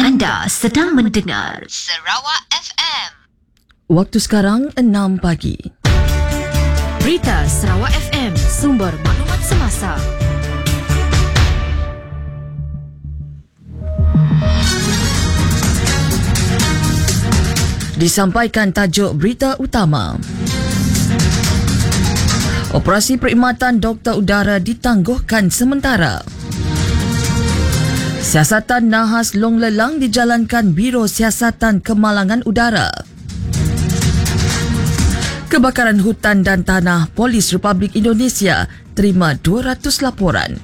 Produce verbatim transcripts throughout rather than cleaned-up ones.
Anda sedang mendengar Sarawak F M. Waktu sekarang enam pagi. Berita Sarawak F M, sumber maklumat semasa. Disampaikan tajuk berita utama. Operasi perkhidmatan doktor udara ditangguhkan sementara. Siasatan Nahas Long Lelang dijalankan Biro Siasatan Kemalangan Udara. Kebakaran hutan dan tanah, Polis Republik Indonesia terima dua ratus laporan.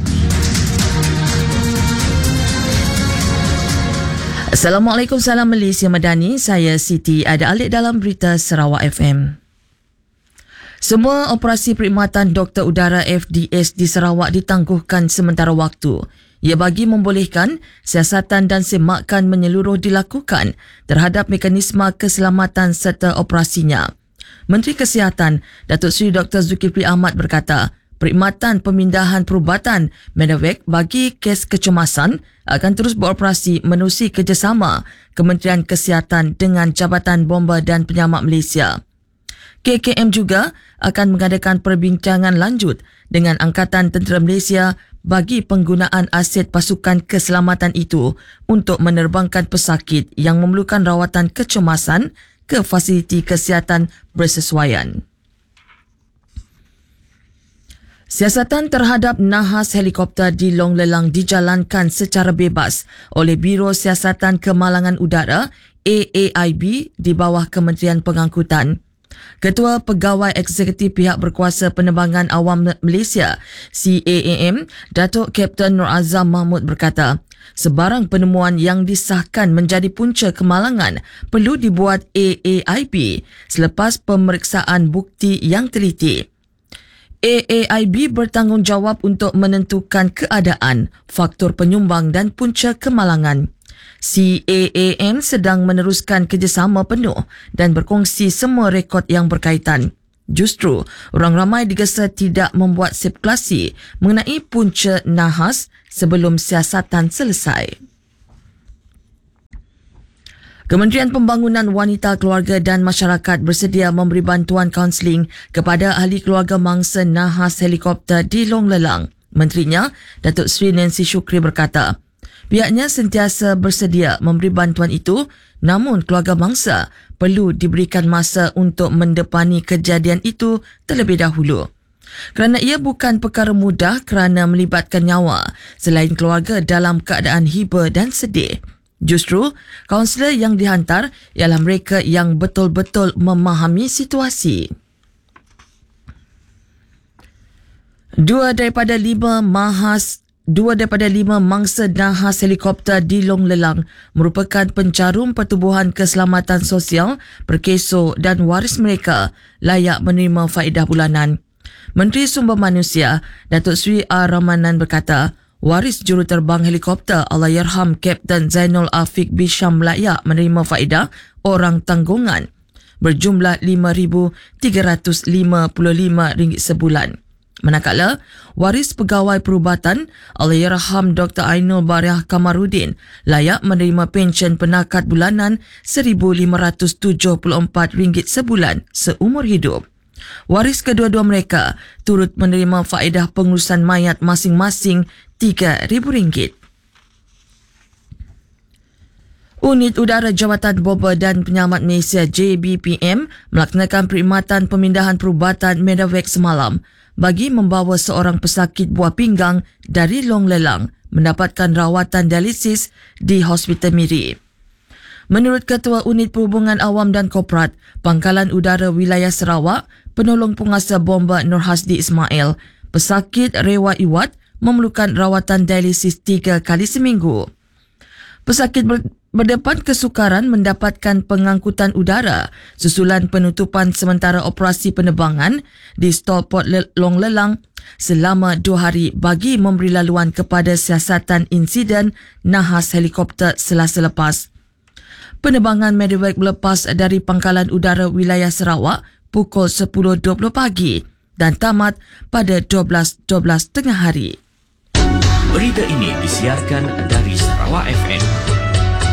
Assalamualaikum, salam Malaysia Madani. Saya Siti, ada alik dalam berita Sarawak F M. Semua operasi perkhidmatan doktor udara F D S di Sarawak ditangguhkan sementara waktu. Ia bagi membolehkan siasatan dan semakan menyeluruh dilakukan terhadap mekanisme keselamatan serta operasinya. Menteri Kesihatan Datuk Seri Doktor Zulkifli Ahmad berkata, perkhidmatan pemindahan perubatan Medevac bagi kes kecemasan akan terus beroperasi menerusi kerjasama Kementerian Kesihatan dengan Jabatan Bomba dan Penyamak Malaysia. K K M juga akan mengadakan perbincangan lanjut dengan Angkatan Tentera Malaysia bagi penggunaan aset pasukan keselamatan itu untuk menerbangkan pesakit yang memerlukan rawatan kecemasan ke fasiliti kesihatan bersesuaian. Siasatan terhadap nahas helikopter di Long Lelang dijalankan secara bebas oleh Biro Siasatan Kemalangan Udara A A I B di bawah Kementerian Pengangkutan. Ketua Pegawai Eksekutif Pihak Berkuasa Penerbangan Awam Malaysia C A A M, Datuk Kapten Nur Azam Mahmud berkata, sebarang penemuan yang disahkan menjadi punca kemalangan perlu dibuat A A I B selepas pemeriksaan bukti yang teliti. A A I B bertanggungjawab untuk menentukan keadaan, faktor penyumbang dan punca kemalangan. C A A M sedang meneruskan kerjasama penuh dan berkongsi semua rekod yang berkaitan. Justru, orang ramai digesa tidak membuat spekulasi mengenai punca nahas sebelum siasatan selesai. Kementerian Pembangunan Wanita, Keluarga dan Masyarakat bersedia memberi bantuan kaunseling kepada ahli keluarga mangsa nahas helikopter di Long Lelang. Menterinya, Datuk Seri Nancy Shukri berkata, pihaknya sentiasa bersedia memberi bantuan itu, namun keluarga mangsa perlu diberikan masa untuk mendepani kejadian itu terlebih dahulu. Kerana ia bukan perkara mudah kerana melibatkan nyawa selain keluarga dalam keadaan hiba dan sedih. Justru, kaunselor yang dihantar ialah mereka yang betul-betul memahami situasi. Dua daripada lima mahas Dua daripada lima mangsa nahas helikopter di Long Lelang merupakan pencarum Pertubuhan Keselamatan Sosial, Perkeso dan waris mereka layak menerima faedah bulanan. Menteri Sumber Manusia, Datuk Seri R. Ramanan berkata, waris juruterbang helikopter Allahyarham Kapten Zainul Afiq Bisham layak menerima faedah orang tanggungan berjumlah lima ribu tiga ratus lima puluh lima ringgit sebulan. Manakala, waris pegawai perubatan Allahyarham Doktor Ainul Bariah Kamarudin layak menerima pensyen penakat bulanan seribu lima ratus tujuh puluh empat ringgit sebulan seumur hidup. Waris kedua-dua mereka turut menerima faedah pengurusan mayat masing-masing tiga ribu ringgit. Unit Udara Jabatan Bomba dan Penyamat Malaysia J B P M melaksanakan perkhidmatan pemindahan perubatan Medevac semalam bagi membawa seorang pesakit buah pinggang dari Long Lelang mendapatkan rawatan dialisis di Hospital Miri. Menurut Ketua Unit Perhubungan Awam dan Korporat Pangkalan Udara Wilayah Sarawak, Penolong Penguasa Bomba Nur Hasdi Ismail, pesakit Rewa Iwat memerlukan rawatan dialisis tiga kali seminggu. Pesakit ber- berdepan kesukaran mendapatkan pengangkutan udara susulan penutupan sementara operasi penerbangan di Stolport Le- Long Lelang selama dua hari bagi memberi laluan kepada siasatan insiden nahas helikopter Selasa lepas. Penerbangan Medevac berlepas dari Pangkalan Udara Wilayah Sarawak pukul sepuluh dua puluh pagi dan tamat pada dua belas dua belas tengah hari. Berita ini disiarkan dari Sarawak F M.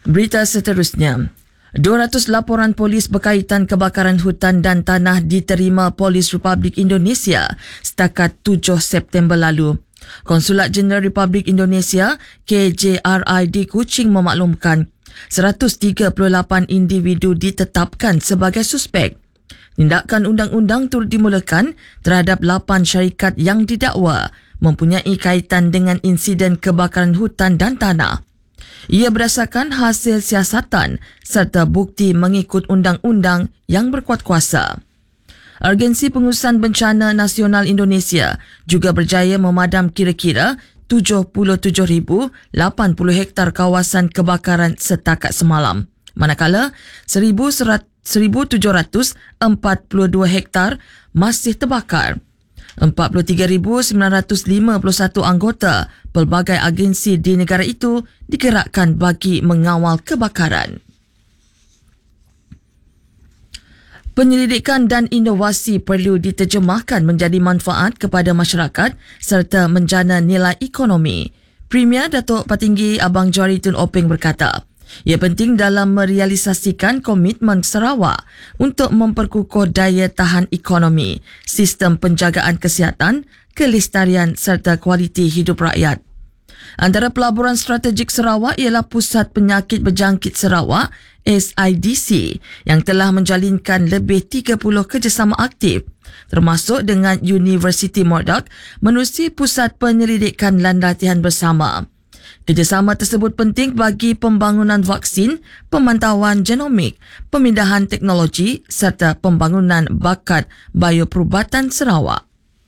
Berita seterusnya. dua ratus laporan polis berkaitan kebakaran hutan dan tanah diterima Polis Republik Indonesia setakat tujuh September lalu. Konsulat Jeneral Republik Indonesia K J R I di Kuching memaklumkan seratus tiga puluh lapan individu ditetapkan sebagai suspek. Tindakan undang-undang turut dimulakan terhadap lapan syarikat yang didakwa mempunyai kaitan dengan insiden kebakaran hutan dan tanah. Ia berdasarkan hasil siasatan serta bukti mengikut undang-undang yang berkuat kuasa. Agensi Pengurusan Bencana Nasional Indonesia juga berjaya memadam kira-kira tujuh puluh tujuh ribu lapan puluh hektar kawasan kebakaran setakat semalam. Manakala seribu tujuh ratus empat puluh dua hektar masih terbakar. empat puluh tiga ribu sembilan ratus lima puluh satu anggota pelbagai agensi di negara itu digerakkan bagi mengawal kebakaran. Penyelidikan dan inovasi perlu diterjemahkan menjadi manfaat kepada masyarakat serta menjana nilai ekonomi. Premier Datuk Patinggi Abang Johari Tun Openg berkata, ia penting dalam merealisasikan komitmen Sarawak untuk memperkukuh daya tahan ekonomi, sistem penjagaan kesihatan, kelestarian serta kualiti hidup rakyat. Antara pelaburan strategik Sarawak ialah Pusat Penyakit Berjangkit Sarawak S I D C yang telah menjalinkan lebih tiga puluh kerjasama aktif termasuk dengan Universiti Murdoch menerusi Pusat Penyelidikan dan Latihan Bersama. Kerjasama tersebut penting bagi pembangunan vaksin, pemantauan genomik, pemindahan teknologi serta pembangunan bakat bioperubatan Sarawak.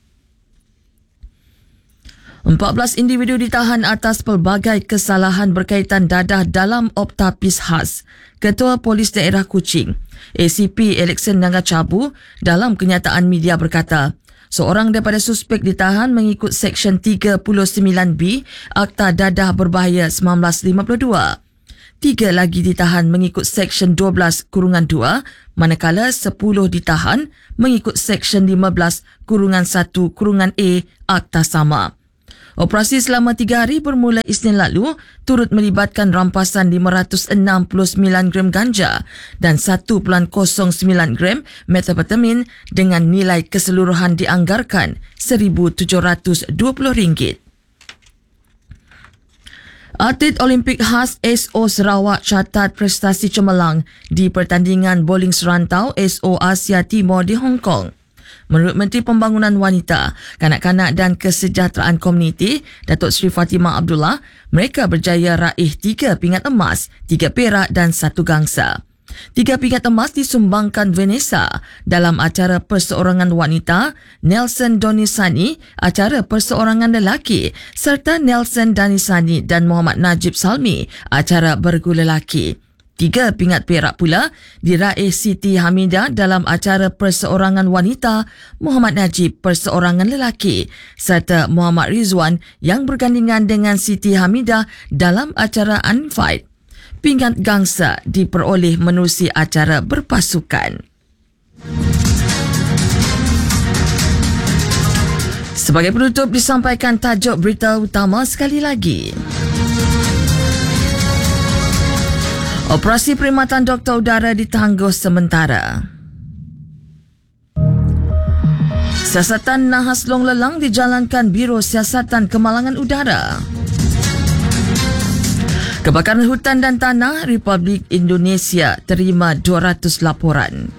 empat belas individu ditahan atas pelbagai kesalahan berkaitan dadah dalam optapis khas. Ketua Polis Daerah Kuching, A C P Alexander Nangacabu, dalam kenyataan media berkata, seorang daripada suspek ditahan mengikut Seksyen tiga puluh sembilan B Akta Dadah Berbahaya sembilan belas lima puluh dua. Tiga lagi ditahan mengikut Seksyen dua belas kurungan dua, manakala sepuluh ditahan mengikut Seksyen lima belas kurungan satu kurungan A Akta sama. Operasi selama tiga hari bermula Isnin lalu turut melibatkan rampasan lima ratus enam puluh sembilan gram ganja dan satu perpuluhan kosong sembilan gram methamphetamine dengan nilai keseluruhan dianggarkan seribu tujuh ratus dua puluh ringgit. Atlet Olimpik khas S O Sarawak catat prestasi cemerlang di pertandingan bowling serantau S O Asia Timur di Hong Kong. Menurut Menteri Pembangunan Wanita, Kanak-kanak dan Kesejahteraan Komuniti, Datuk Seri Fatimah Abdullah, mereka berjaya raih tiga pingat emas, tiga perak dan satu gangsa. Tiga pingat emas disumbangkan Vanessa dalam acara perseorangan wanita, Nelson Donisani acara perseorangan lelaki serta Nelson Danisani dan Muhammad Najib Salmi acara bergu lelaki. Tiga pingat perak pula diraih Siti Hamidah dalam acara perseorangan wanita, Muhammad Najib perseorangan lelaki serta Muhammad Rizwan yang bergandingan dengan Siti Hamidah dalam acara Unfight. Pingat gangsa diperoleh menerusi acara berpasukan. Sebagai penutup disampaikan tajuk berita utama sekali lagi. Operasi perkhidmatan doktor udara ditangguh sementara. Siasatan nahas long lelang dijalankan Biro Siasatan Kemalangan Udara. Kebakaran hutan dan tanah Republik Indonesia terima dua ratus laporan.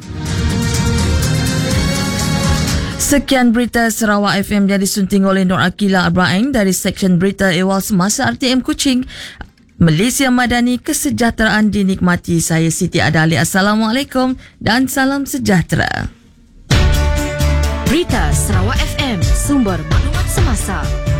Sekian berita Sarawak F M yang disunting oleh Nur Akila Ibrahim dari Seksyen Berita Ehwal Semasa R T M Kuching. Malaysia Madani, kesejahteraan dinikmati. Saya Siti Adali. Assalamualaikum dan salam sejahtera. Berita Sarawak F M, sumber maklumat semasa.